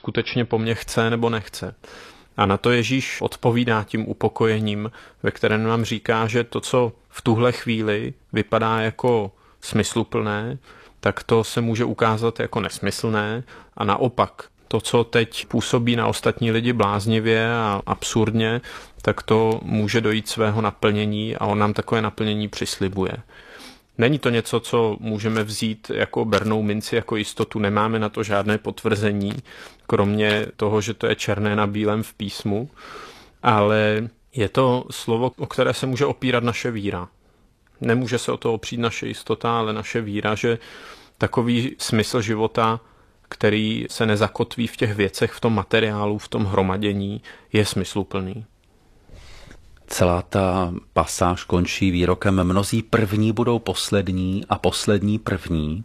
skutečně po mně chce nebo nechce. A na to Ježíš odpovídá tím upokojením, ve kterém nám říká, že to, co v tuhle chvíli vypadá jako smysluplné, tak to se může ukázat jako nesmyslné a naopak to, co teď působí na ostatní lidi bláznivě a absurdně, tak to může dojít svého naplnění a on nám takové naplnění přislibuje. Není to něco, co můžeme vzít jako bernou minci, jako jistotu, nemáme na to žádné potvrzení, kromě toho, že to je černé na bílém v písmu, ale je to slovo, o které se může opírat naše víra. Nemůže se o to opřít naše jistota, ale naše víra, že takový smysl života, který se nezakotví v těch věcech, v tom materiálu, v tom hromadění, je smysluplný. Celá ta pasáž končí výrokem mnozí první budou poslední a poslední první.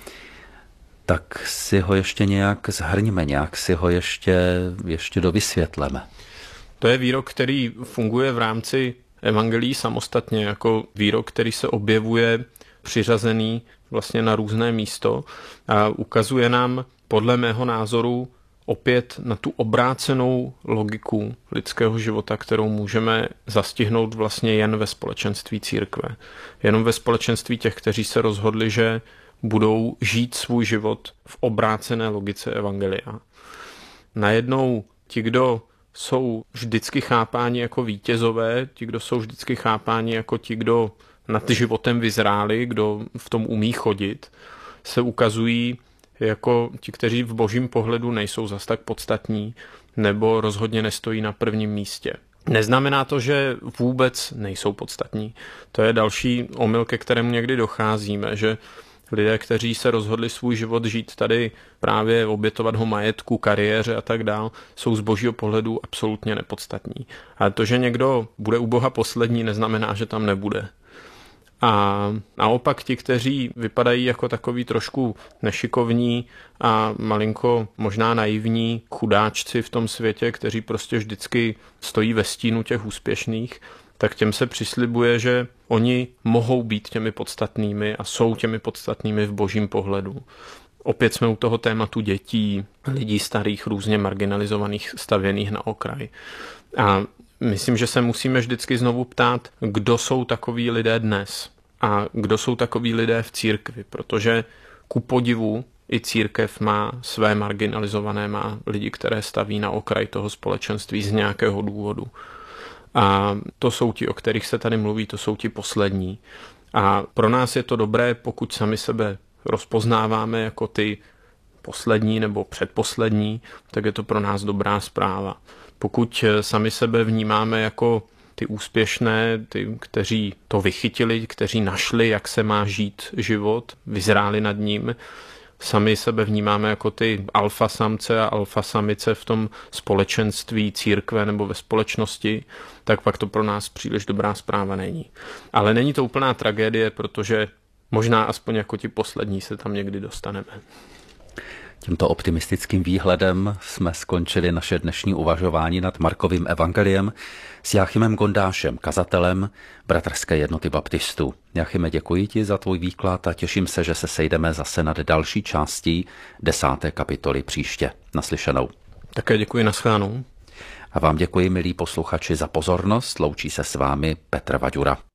Tak si ho ještě nějak shrňme, nějak si ho ještě dovysvětleme. To je výrok, který funguje v rámci evangelií samostatně, jako výrok, který se objevuje přiřazený vlastně na různé místo a ukazuje nám podle mého názoru opět na tu obrácenou logiku lidského života, kterou můžeme zastihnout vlastně jen ve společenství církve. Jenom ve společenství těch, kteří se rozhodli, že budou žít svůj život v obrácené logice evangelia. Najednou ti, kdo jsou vždycky chápáni jako vítězové, ti, kdo jsou vždycky chápáni jako ti, kdo nad životem vyzráli, kdo v tom umí chodit, se ukazují jako ti, kteří v božím pohledu nejsou zas tak podstatní nebo rozhodně nestojí na prvním místě. Neznamená to, že vůbec nejsou podstatní. To je další omyl, ke kterému někdy docházíme, že lidé, kteří se rozhodli svůj život žít tady, právě obětovat ho majetku, kariéře a tak dál, jsou z božího pohledu absolutně nepodstatní. Ale to, že někdo bude u Boha poslední, neznamená, že tam nebude. A naopak ti, kteří vypadají jako takový trošku nešikovní a malinko možná naivní chudáčci v tom světě, kteří prostě vždycky stojí ve stínu těch úspěšných, tak těm se přislibuje, že oni mohou být těmi podstatnými a jsou těmi podstatnými v božím pohledu. Opět jsme u toho tématu dětí, lidí starých, různě marginalizovaných, stavěných na okraj. A myslím, že se musíme vždycky znovu ptát, kdo jsou takoví lidé dnes a kdo jsou takoví lidé v církvi, protože ku podivu i církev má své marginalizované, má lidi, které staví na okraj toho společenství z nějakého důvodu. A to jsou ti, o kterých se tady mluví, to jsou ti poslední. A pro nás je to dobré, pokud sami sebe rozpoznáváme jako ty poslední nebo předposlední, tak je to pro nás dobrá zpráva. Pokud sami sebe vnímáme jako ty úspěšné, ty, kteří to vychytili, kteří našli, jak se má žít život, vyzráli nad ním, sami sebe vnímáme jako ty alfa samce a alfa samice v tom společenství církve nebo ve společnosti, tak pak to pro nás příliš dobrá zpráva není. Ale není to úplná tragédie, protože možná aspoň jako ti poslední se tam někdy dostaneme. Tímto optimistickým výhledem jsme skončili naše dnešní uvažování nad Markovým evangeliem s Jáchymem Gondášem, kazatelem Bratrské jednoty baptistů. Jáchyme, děkuji ti za tvůj výklad a těším se, že se sejdeme zase nad další částí 10. kapitoly příště. Naslyšenou. Také děkuji, nashledanou. A vám děkuji, milí posluchači, za pozornost. Loučí se s vámi Petr Vaďura.